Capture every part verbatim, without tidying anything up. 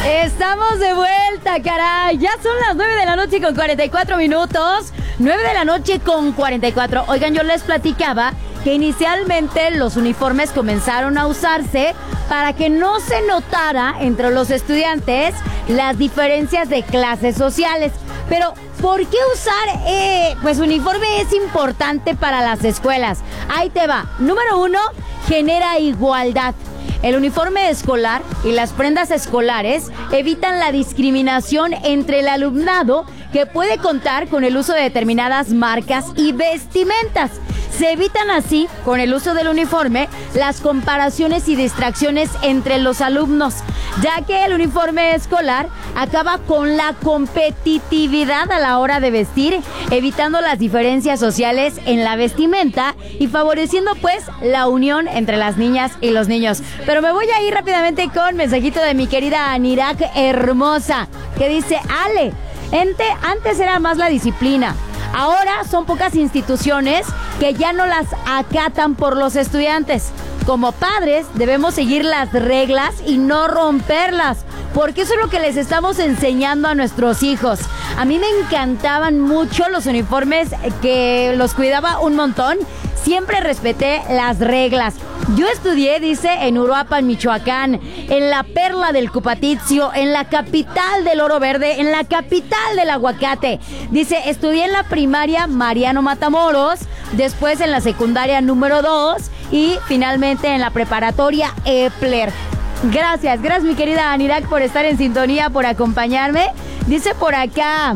Estamos de vuelta, caray. Ya son las nueve de la noche con cuarenta y cuatro minutos. nueve de la noche con cuarenta y cuatro. Oigan, yo les platicaba que inicialmente los uniformes comenzaron a usarse para que no se notara entre los estudiantes las diferencias de clases sociales. Pero, ¿por qué usar eh, pues uniforme es importante para las escuelas? Ahí te va. Número uno, genera igualdad. El uniforme escolar y las prendas escolares evitan la discriminación entre el alumnado que puede contar con el uso de determinadas marcas y vestimentas. Se evitan así, con el uso del uniforme, las comparaciones y distracciones entre los alumnos, ya que el uniforme escolar acaba con la competitividad a la hora de vestir, evitando las diferencias sociales en la vestimenta y favoreciendo pues la unión entre las niñas y los niños. Pero me voy a ir rápidamente con mensajito de mi querida Anirak hermosa, que dice: Ale, ente, antes era más la disciplina. Ahora son pocas instituciones que ya no las acatan por los estudiantes. Como padres debemos seguir las reglas y no romperlas, porque eso es lo que les estamos enseñando a nuestros hijos. A mí me encantaban mucho los uniformes, que los cuidaba un montón. Siempre respeté las reglas. Yo estudié, dice, en Uruapan, Michoacán, en la perla del Cupatizio, en la capital del oro verde, en la capital del aguacate. Dice, estudié en la primaria Mariano Matamoros, después en la secundaria número dos y finalmente en la preparatoria Epler. Gracias, gracias mi querida Anirak por estar en sintonía, por acompañarme. Dice por acá,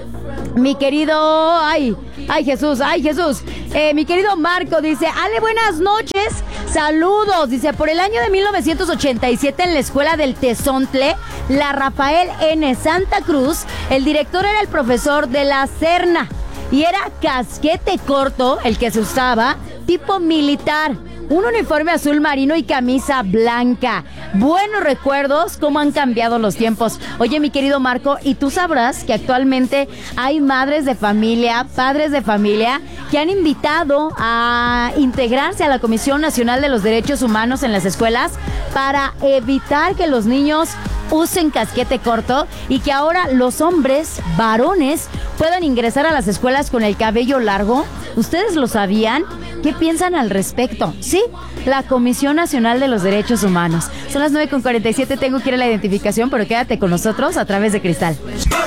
mi querido, ay, ay Jesús, ay Jesús, eh, mi querido Marco dice: Ale, buenas noches, saludos. Dice, por el año de mil novecientos ochenta y siete en la escuela del Tezontle, la Rafael N. Santa Cruz, el director era el profesor de la Serna y era casquete corto el que se usaba, tipo militar. Un uniforme azul marino y camisa blanca. Buenos recuerdos, cómo han cambiado los tiempos. Oye, mi querido Marco, y tú sabrás que actualmente hay madres de familia, padres de familia, que han invitado a integrarse a la Comisión Nacional de los Derechos Humanos en las escuelas para evitar que los niños usen casquete corto y que ahora los hombres, varones, puedan ingresar a las escuelas con el cabello largo. ¿Ustedes lo sabían? ¿Qué piensan al respecto? Sí, la Comisión Nacional de los Derechos Humanos. Son las nueve con cuarenta y siete, tengo que ir a la identificación, pero quédate con nosotros a través de Cristal.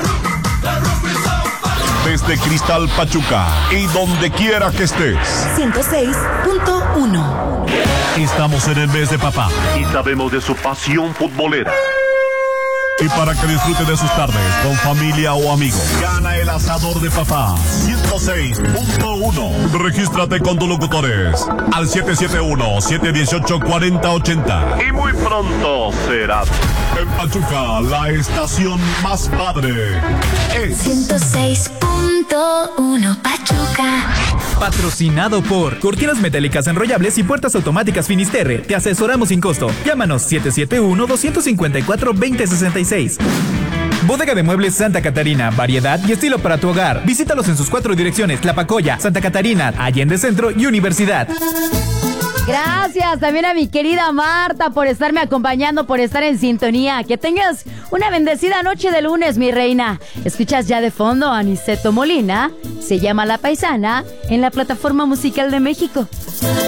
Desde Cristal Pachuca y donde quiera que estés. ciento seis punto uno. Estamos en el mes de papá y sabemos de su pasión futbolera. Y para que disfrute de sus tardes con familia o amigos, gana el asador de papá ciento seis punto uno. Regístrate con tus locutores al siete siete uno, siete uno ocho, cuatro cero ocho cero. Y muy pronto será. En Pachuca, la estación más padre es ciento seis punto uno Pachuca. Patrocinado por Cortinas Metálicas Enrollables y Puertas Automáticas Finisterre. Te asesoramos sin costo. Llámanos siete siete uno, dos cinco cuatro, dos cero seis seis. Bodega de Muebles Santa Catarina, variedad y estilo para tu hogar. Visítalos en sus cuatro direcciones: Tlapacoya, Santa Catarina, Allende Centro y Universidad. Gracias también a mi querida Marta por estarme acompañando, por estar en sintonía. Que tengas una bendecida noche de lunes, mi reina. Escuchas ya de fondo a Aniceto Molina, se llama La Paisana, en la Plataforma Musical de México.